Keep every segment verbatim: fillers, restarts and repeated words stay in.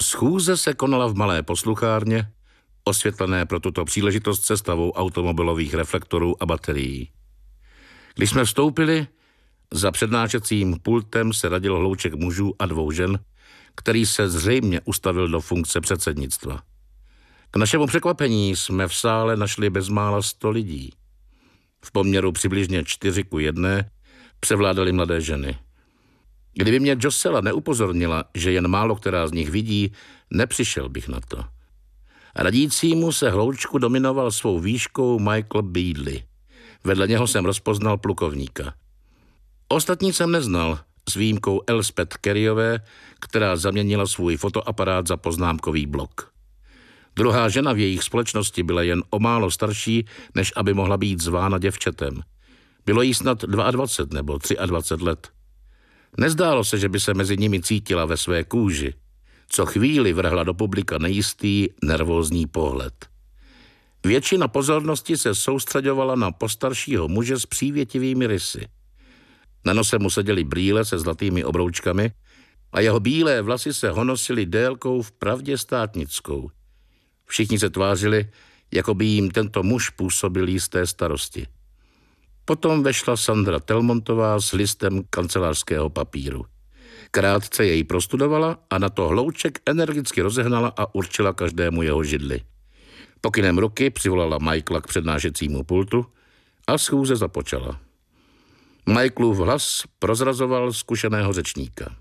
Schůze se konala v malé posluchárně, osvětlené pro tuto příležitost sestavou automobilových reflektorů a baterií. Když jsme vstoupili, za přednášecím pultem se radil hlouček mužů a dvou žen, který se zřejmě ustavil do funkce předsednictva. K našemu překvapení jsme v sále našli bezmála sto lidí. V poměru přibližně čtyři ku jedné převládaly mladé ženy. Kdyby mě Josela neupozornila, že jen málo která z nich vidí, nepřišel bych na to. Radícímu se hloučku dominoval svou výškou Michael Beadley. Vedle něho jsem rozpoznal plukovníka. Ostatní jsem neznal, s výjimkou Elspeth Careyové, která zaměnila svůj fotoaparát za poznámkový blok. Druhá žena v jejich společnosti byla jen o málo starší, než aby mohla být zvána děvčetem. Bylo jí snad dvacet dva nebo dvacet tři let. Nezdálo se, že by se mezi nimi cítila ve své kůži. Co chvíli vrhla do publika nejistý, nervózní pohled. Většina pozornosti se soustřeďovala na postaršího muže s přívětivými rysy. Na nose mu seděly brýle se zlatými obroučkami a jeho bílé vlasy se honosily délkou vpravdě státnickou. Všichni se tvářili, jako by jim tento muž působil jisté starosti. Potom vešla Sandra Telmontová s listem kancelářského papíru. Krátce jej prostudovala a na to hlouček energicky rozehnala a určila každému jeho židli. Pokynem ruky přivolala Michaela k přednášecímu pultu a schůze započala. Michaelův hlas prozrazoval zkušeného řečníka.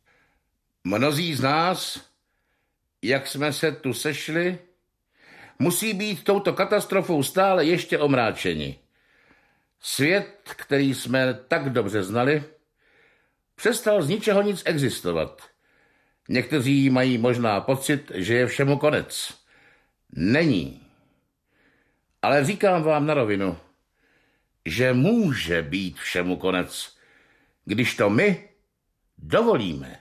Mnozí z nás, jak jsme se tu sešli, musí být touto katastrofou stále ještě omráčeni. Svět, který jsme tak dobře znali, přestal z ničeho nic existovat. Někteří mají možná pocit, že je všemu konec. Není. Ale říkám vám na rovinu, že může být všemu konec, když to my dovolíme.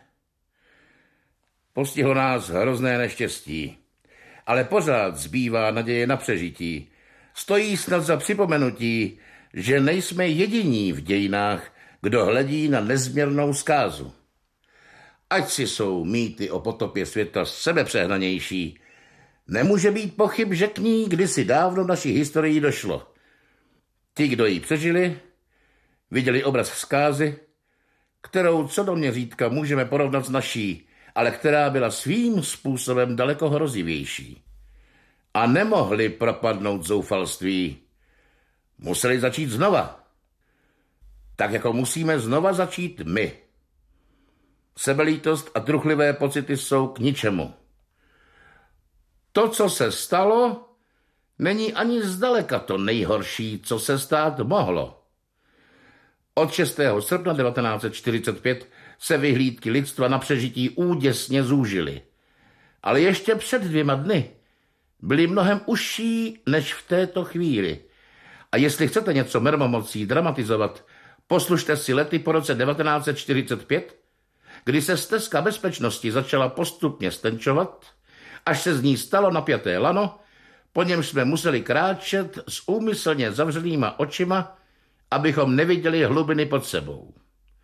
Postihlo nás hrozné neštěstí, ale pořád zbývá naděje na přežití. Stojí snad za připomenutí, že nejsme jediní v dějinách, kdo hledí na nezměrnou zkázu. Ať si jsou mýty o potopě světa sebepřehnanější, nemůže být pochyb, že k ní kdysi dávno v naší historii došlo. Ti, kdo ji přežili, viděli obraz zkázy, kterou co do měřítka můžeme porovnat s naší, ale která byla svým způsobem daleko hrozivější. A nemohli propadnout zoufalství. Museli začít znova. Tak jako musíme znova začít my. Sebelítost a truchlivé pocity jsou k ničemu. To, co se stalo, není ani zdaleka to nejhorší, co se stát mohlo. Od šestého srpna devatenáct set čtyřicet pět se vyhlídky lidstva na přežití úděsně zúžily. Ale ještě před dvěma dny byly mnohem užší než v této chvíli. A jestli chcete něco mermomocí dramatizovat, poslušte si lety po roce devatenáct set čtyřicet pět, kdy se stezka bezpečnosti začala postupně stenčovat, až se z ní stalo napjaté lano, po němž jsme museli kráčet s úmyslně zavřenýma očima, abychom neviděli hlubiny pod sebou.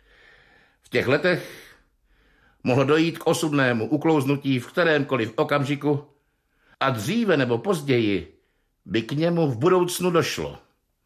V těch letech mohlo dojít k osudnému uklouznutí v kterémkoliv okamžiku a dříve nebo později by k němu v budoucnu došlo.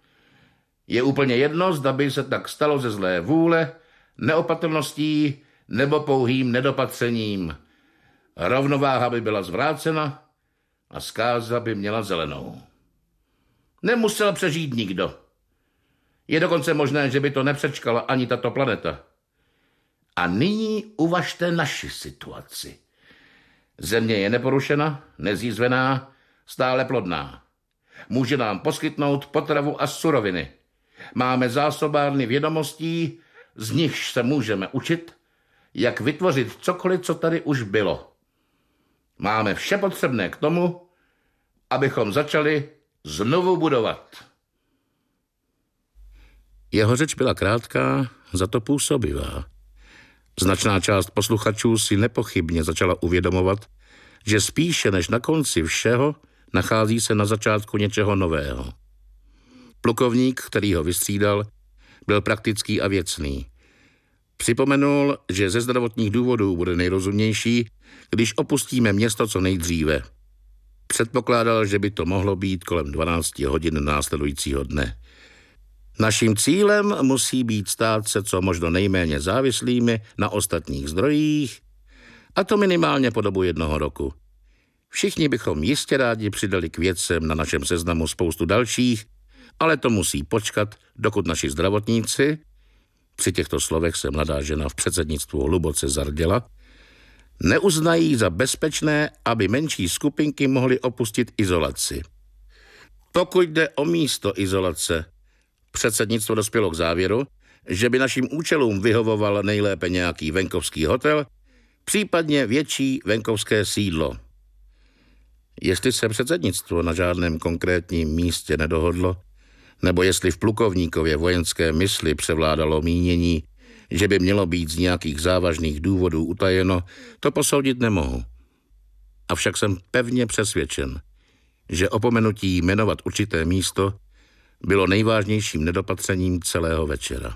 Je úplně jedno, zda by se tak stalo ze zlé vůle, neopatrností nebo pouhým nedopatřením. Rovnováha by byla zvrácena a zkáza by měla zelenou. Nemusel přežít nikdo. Je dokonce možné, že by to nepřečkala ani tato planeta. A nyní uvažte naši situaci. Země je neporušena, nezjízvená, stále plodná. Může nám poskytnout potravu a suroviny. Máme zásobárny vědomostí, z nichž se můžeme učit, jak vytvořit cokoliv, co tady už bylo. Máme vše potřebné k tomu, abychom začali znovu budovat. Jeho řeč byla krátká, za to působivá. Značná část posluchačů si nepochybně začala uvědomovat, že spíše než na konci všeho nachází se na začátku něčeho nového. Plukovník, který ho vystřídal, byl praktický a věcný. Připomenul, že ze zdravotních důvodů bude nejrozumnější, když opustíme město co nejdříve. Předpokládal, že by to mohlo být kolem dvanácti hodin následujícího dne. Naším cílem musí být stát se co možno nejméně závislými na ostatních zdrojích, a to minimálně po dobu jednoho roku. Všichni bychom jistě rádi přidali k věcem na našem seznamu spoustu dalších, ale to musí počkat, dokud naši zdravotníci, při těchto slovech se mladá žena v předsednictvu hluboce zarděla, neuznají za bezpečné, aby menší skupinky mohly opustit izolaci. Pokud jde o místo izolace, předsednictvo dospělo k závěru, že by našim účelům vyhovoval nejlépe nějaký venkovský hotel, případně větší venkovské sídlo. Jestli se předsednictvo na žádném konkrétním místě nedohodlo, nebo jestli v plukovníkově vojenské mysli převládalo mínění, že by mělo být z nějakých závažných důvodů utajeno, to posoudit nemohu. Avšak jsem pevně přesvědčen, že opomenutí jmenovat určité místo bylo nejvážnějším nedopatřením celého večera.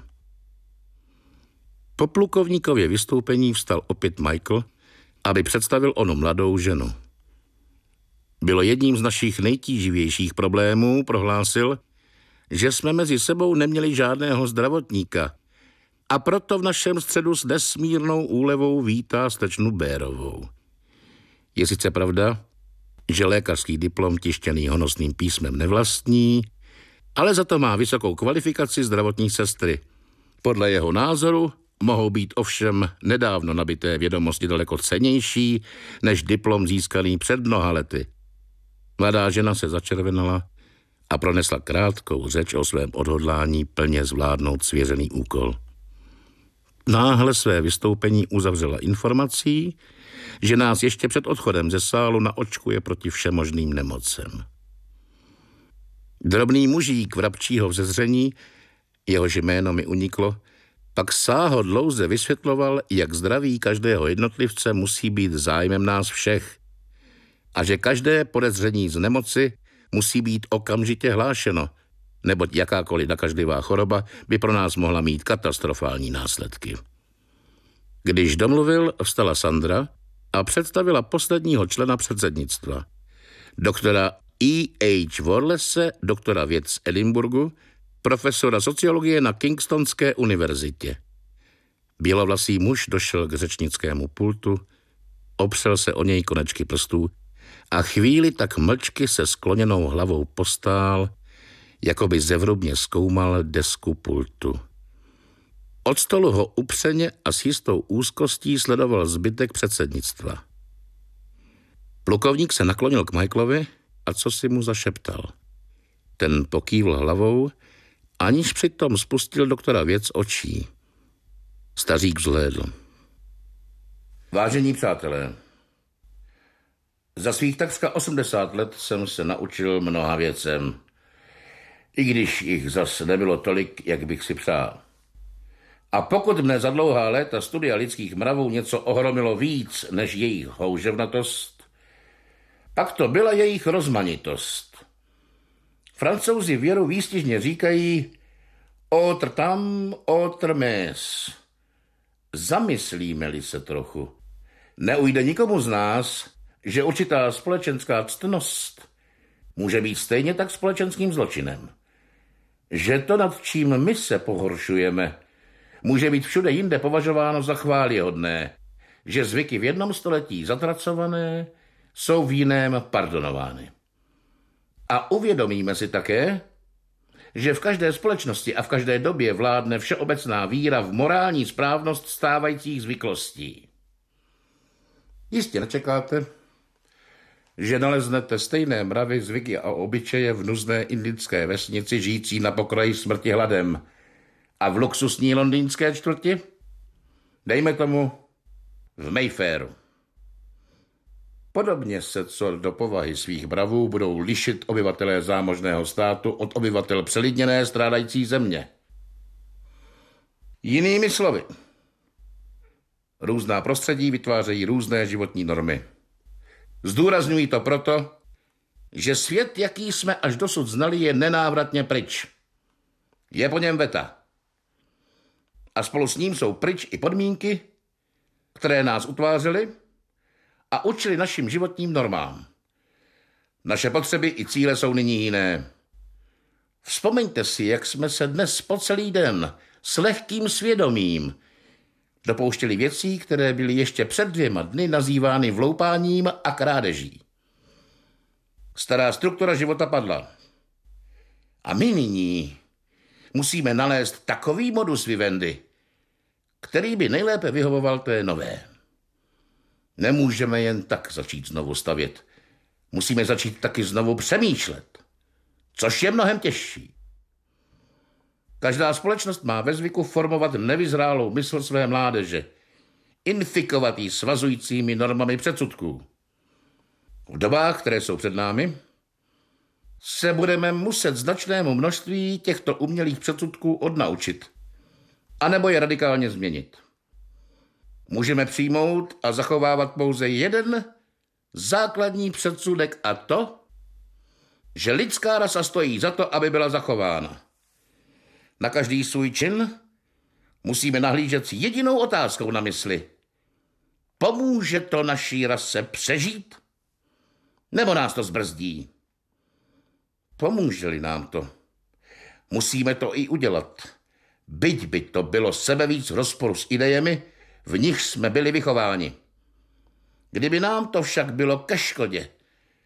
Po plukovníkově vystoupení vstal opět Michael, aby představil onu mladou ženu. Bylo jedním z našich nejtíživějších problémů, prohlásil, že jsme mezi sebou neměli žádného zdravotníka a proto v našem středu s nesmírnou úlevou vítá slečnu Bérovou. Je sice pravda, že lékařský diplom tištěný honosným písmem nevlastní, ale za to má vysokou kvalifikaci zdravotní sestry. Podle jeho názoru mohou být ovšem nedávno nabité vědomosti daleko cennější než diplom získaný před mnoha lety. Mladá žena se začervenala a pronesla krátkou řeč o svém odhodlání plně zvládnout svěřený úkol. Náhle své vystoupení uzavřela informací, že nás ještě před odchodem ze sálu naočkuje proti všemožným nemocem. Drobný mužík vrabčího vzezření, jehož jméno mi uniklo, pak sáhodlouze vysvětloval, jak zdraví každého jednotlivce musí být zájmem nás všech a že každé podezření z nemoci musí být okamžitě hlášeno, neboť jakákoliv nakažlivá choroba by pro nás mohla mít katastrofální následky. Když domluvil, vstala Sandra a představila posledního člena předsednictva, doktora E H Wallace, doktora věd z Edinburghu, profesora sociologie na Kingstonské univerzitě. Bělovlasý muž došel k řečnickému pultu, opřel se o něj konečky prstů a chvíli tak mlčky se skloněnou hlavou postál, jako by zevrubně zkoumal desku pultu. Od stolu ho upřeně a s jistou úzkostí sledoval zbytek předsednictva. Plukovník se naklonil k Michaelovi a co si mu zašeptal. Ten pokývl hlavou, aniž přitom spustil doktora věc očí. Stařík vzhlédl. Vážení přátelé, za svých takřka osmdesát let jsem se naučil mnoha věcem, i když jich zas nebylo tolik, jak bych si přál. A pokud mne za dlouhá léta studia lidských mravů něco ohromilo víc než jejich houževnatost, pak to byla jejich rozmanitost. Francouzi věru výstižně říkají autre tam, autre mes. Zamyslíme-li se trochu, neujde nikomu z nás, že určitá společenská ctnost může být stejně tak společenským zločinem. Že to, nad čím my se pohoršujeme, může být všude jinde považováno za chvályhodné, že zvyky v jednom století zatracované jsou v jiném pardonovány. A uvědomíme si také, že v každé společnosti a v každé době vládne všeobecná víra v morální správnost stávajících zvyklostí. Jistě nečekáte, že naleznete stejné mravy, zvyky a obyčeje v nuzné indické vesnici žijící na pokraji smrti hladem a v luxusní londýnské čtvrti? Dejme tomu v Mayfairu. Podobně se co do povahy svých bravů budou lišit obyvatelé zámožného státu od obyvatel přelidněné strádající země. Jinými slovy, různá prostředí vytvářejí různé životní normy. Zdůrazňuji to proto, že svět, jaký jsme až dosud znali, je nenávratně pryč. Je po něm veta. A spolu s ním jsou pryč i podmínky, které nás utvářely a učili našim životním normám. Naše potřeby i cíle jsou nyní jiné. Vzpomeňte si, jak jsme se dnes po celý den s lehkým svědomím dopouštěli věcí, které byly ještě před dvěma dny nazývány vloupáním a krádeží. Stará struktura života padla. A my nyní musíme nalézt takový modus vivendi, který by nejlépe vyhovoval té nové. Nemůžeme jen tak začít znovu stavět. Musíme začít taky znovu přemýšlet, což je mnohem těžší. Každá společnost má ve zvyku formovat nevyzrálou mysl své mládeže, infikovat ji svazujícími normami předsudků. V dobách, které jsou před námi, se budeme muset značnému množství těchto umělých předsudků odnaučit, anebo je radikálně změnit. Můžeme přijmout a zachovávat pouze jeden základní předsudek, a to, že lidská rasa stojí za to, aby byla zachována. Na každý svůj čin musíme nahlížet s jedinou otázkou na mysli. Pomůže to naší rase přežít? Nebo nás to zbrzdí? Pomůže-li nám to, musíme to i udělat. Byť by to bylo sebevíc v rozporu s idejemi, v nich jsme byli vychováni. Kdyby nám to však bylo ke škodě,